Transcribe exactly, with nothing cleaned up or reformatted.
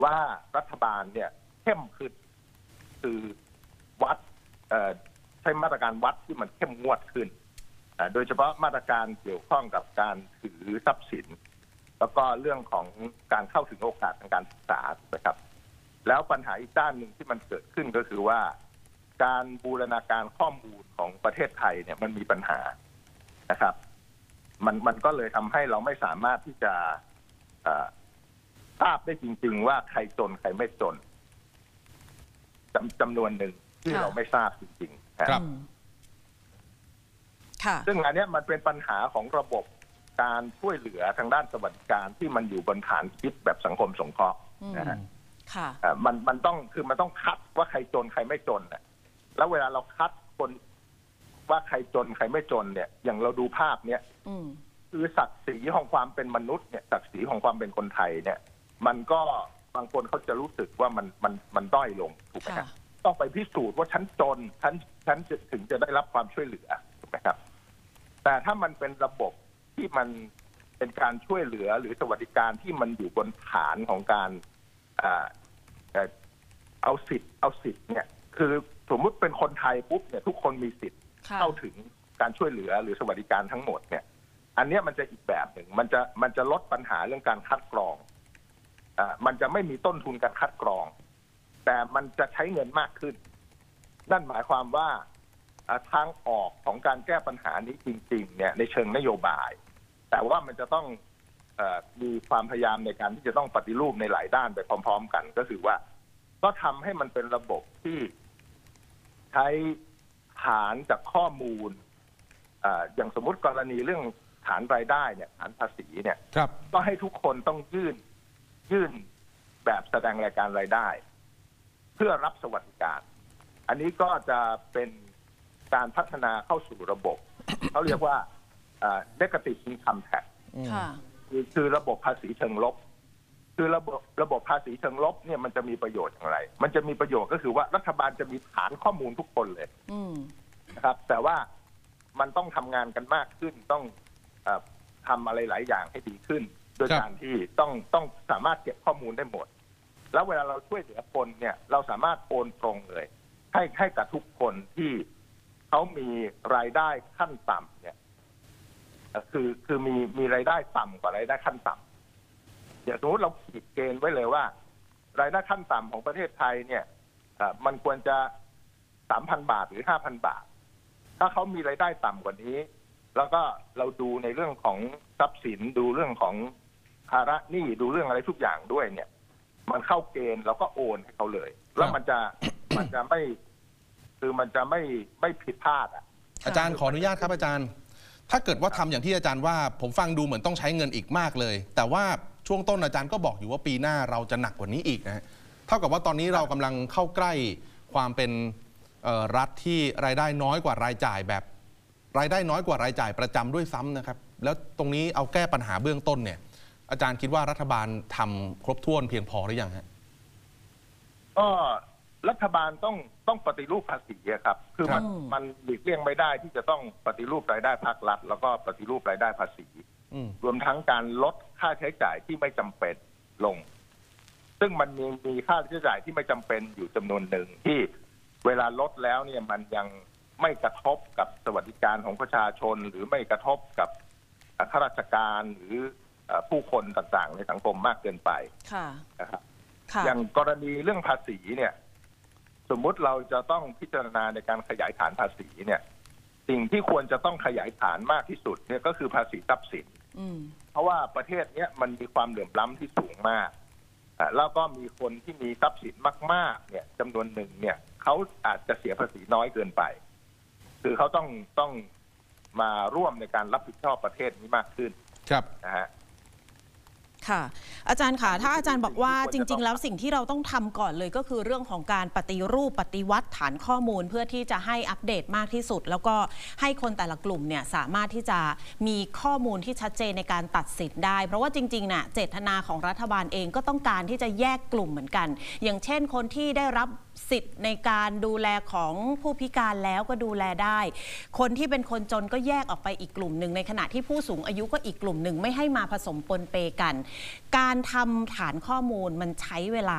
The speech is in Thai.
ว่ารัฐบาลเนี่ยเข้มขึ้นคือวัดใช้มาตรการวัดที่มันเข้มงวดขึ้นโดยเฉพาะมาตรการเกี่ยวข้องกับการถือทรัพย์สินแล้วก็เรื่องของการเข้าถึงโอกาสทางการศึกษานะครับแล้วปัญหาอีกด้านหนึ่งที่มันเกิดขึ้นก็คือว่าการบูรณาการข้อมูลของประเทศไทยเนี่ยมันมีปัญหานะครับมันมันก็เลยทำให้เราไม่สามารถที่จะทราบได้จริงๆว่าใครจนใครไม่จนจำจำนวนหนึ่งที่เราไม่ทราบจริงๆครับซึ่งอันนี้มันเป็นปัญหาของระบบการช่วยเหลือทางด้านสวัสดิการที่มันอยู่บนฐานคิดแบบสังคมสงเคราะห์นะฮะมันมันต้องคือมันต้องคัดว่าใครจนใครไม่จนน่ะแล้วเวลาเราคัดคนว่าใครจนใครไม่จนเนี่ยอย่างเราดูภาพเนี้ยคือศักดิ์ศรีของความเป็นมนุษย์เนี่ยศักดิ์ศรีของความเป็นคนไทยเนี่ยมันก็บางคนเขาจะรู้สึกว่ามันมันมันด้อยลงถูกไหมครับต้องไปพิสูจน์ว่าฉันจนฉันฉันถึงจะได้รับความช่วยเหลือถูกไหมครับแต่ถ้ามันเป็นระบบที่มันเป็นการช่วยเหลือหรือสวัสดิการที่มันอยู่บนฐานของการเอาสิทธิ์เอาสิทธิ์เนี่ยคือสมมุติเป็นคนไทยปุ๊บเนี่ยทุกคนมีสิทธิ์เข้าถึงการช่วยเหลือหรือสวัสดิการทั้งหมดเนี่ยอันนี้มันจะอีกแบบหนึ่งมันจะมันจะลดปัญหาเรื่องการคัดกรองอ่ามันจะไม่มีต้นทุนการคัดกรองแต่มันจะใช้เงินมากขึ้นนั่นหมายความว่าทางออกของการแก้ปัญหานี้จริงๆเนี่ยในเชิงนโยบายแต่ว่ามันจะต้องเอ่อมีความพยายามในการที่จะต้องปฏิรูปในหลายด้านไปพร้อมๆกันก็คือว่าก็ทำให้มันเป็นระบบที่ใช้ฐานจากข้อมูลอ่าอย่างสมมุติกรณีเรื่องฐานรายได้เนี่ยฐานภาษีเนี่ยก็ให้ทุกคนต้องยื่นยื่นแบบแสดงรายการรายได้เพื่อรับสวัสดิการอันนี้ก็จะเป็นการพัฒนาเข้าสู่ระบบเขาเรียกว่า negative income tax คือคือระบบภาษีเชิงลบคือระบบระบบภาษีเชิงลบเนี่ยมันจะมีประโยชน์อย่างไรมันจะมีประโยชน์ก็คือว่ารัฐบาลจะมีฐานข้อมูลทุกคนเลยนะครับแต่ว่ามันต้องทำงานกันมากขึ้นต้องทำอะไรหลายอย่างให้ดีขึ้นโดยการที่ต้องต้องสามารถเก็บข้อมูลได้หมดแล้วเวลาเราช่วยเหลือคนเนี่ยเราสามารถโอนตรงเลยให้ให้กับทุกคนที่เขามีรายได้ขั้นต่ำเนี่ยคือคือมีมีรายได้ต่ำกว่ารายได้ขั้นต่ำอย่างสมมติเราขีดเกณฑ์ไว้เลยว่ารายได้ขั้นต่ำของประเทศไทยเนี่ยมันควรจะ สามพัน บาทหรือ ห้าพัน บาทถ้าเขามีรายได้ต่ำกว่านี้แล้วก็เราดูในเรื่องของทรัพย์สินดูเรื่องของภาระหนี้ดูเรื่องอะไรทุกอย่างด้วยเนี่ยมันเข้าเกณฑ์เราก็โอนให้เขาเลยแล้วมันจะมันจะไม่คือมันจะไม่ไม่ผิดพลาดอ่ะอาจารย์ขออนุญาตครับอาจารย์ถ้าเกิดว่าทำอย่างที่อาจารย์ว่าผมฟังดูเหมือนต้องใช้เงินอีกมากเลยแต่ว่าช่วงต้นอาจารย์ก็บอกอยู่ว่าปีหน้าเราจะหนักกว่านี้อีกนะฮะเท่ากับว่าตอนนี้เรากำลังเข้าใกล้ความเป็นรัฐที่รายได้น้อยกว่ารายจ่ายแบบรายได้น้อยกว่ารายจ่ายประจำด้วยซ้ำนะครับแล้วตรงนี้เอาแก้ปัญหาเบื้องต้นเนี่ยอาจารย์คิดว่ารัฐบาลทำครบถ้วนเพียงพอหรือยังฮะก็รัฐบาลต้องต้องปฏิรูปภาษีครับคือมันมันหลีกเลี่ยงไม่ได้ที่จะต้องปฏิรูปรายได้ภาครัฐแล้วก็ปฏิรูปรายได้ภาษีรวมทั้งการลดค่าใช้จ่ายที่ไม่จำเป็นลงซึ่งมันมีมีค่าใช้จ่ายที่ไม่จำเป็นอยู่จำนวนหนึ่งที่เวลาลดแล้วเนี่ยมันยังไม่กระทบกับสวัสดิการของประชาชนหรือไม่กระทบกับข้าราชการหรือผู้คนต่างๆในสังคมมากเกินไปนะครับอย่างกรณีเรื่องภาษีเนี่ยสมมุติเราจะต้องพิจารณาในการขยายฐานภาษีเนี่ยสิ่งที่ควรจะต้องขยายฐานมากที่สุดเนี่ยก็คือภาษีทรัพย์สินเพราะว่าประเทศนี้มันมีความเหลื่อมล้ำที่สูงมากแล้วก็มีคนที่มีทรัพย์สินมากๆเนี่ยจำนวนหนึ่งเนี่ยเขาอาจจะเสียภาษีน้อยเกินไปคือเขาต้องต้องมาร่วมในการรับผิดชอบประเทศนี้มากขึ้นครับนะฮะค่ะอาจารย์ค่ะถ้าอาจารย์บอกว่าจริงๆแล้วสิ่งที่เราต้องทำก่อนเลยก็คือเรื่องของการปฏิรูปปฏิวัติฐานข้อมูลเพื่อที่จะให้อัปเดตมากที่สุดแล้วก็ให้คนแต่ละกลุ่มเนี่ยสามารถที่จะมีข้อมูลที่ชัดเจนในการตัดสินได้เพราะว่าจริงๆน่ะเจตนาของรัฐบาลเองก็ต้องการที่จะแยกกลุ่มเหมือนกันอย่างเช่นคนที่ได้รับสิทธิ์ในการดูแลของผู้พิการแล้วก็ดูแลได้คนที่เป็นคนจนก็แยกออกไปอีกกลุ่มหนึ่งในขณะที่ผู้สูงอายุก็อีกกลุ่มหนึ่งไม่ให้มาผสมปนเปกันการทำฐานข้อมูลมันใช้เวลา